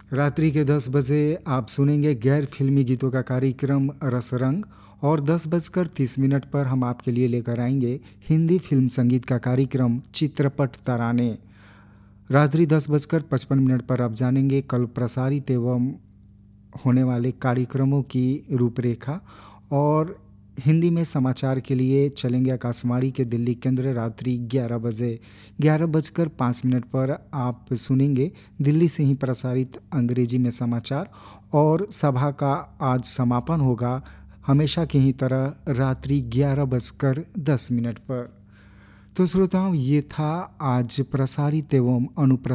रात्रि के 10 बजे आप सुनेंगे गैर फिल्मी गीतों का कार्यक्रम रसरंग और 10:30 पर हम आपके लिए लेकर आएंगे हिंदी फिल्म संगीत का कार्यक्रम चित्रपट तराने। रात्रि 10:55 पर आप जानेंगे कल प्रसारित एवं होने वाले कार्यक्रमों की रूपरेखा। और हिंदी में समाचार के लिए चलेंगे आकाशवाणी के दिल्ली केंद्र। रात्रि 11:05 पर आप सुनेंगे दिल्ली से ही प्रसारित अंग्रेजी में समाचार और सभा का आज समापन होगा हमेशा की ही तरह रात्रि 11:10 पर। तो श्रोताओं, ये था आज प्रसारित एवं अनुप्रसारित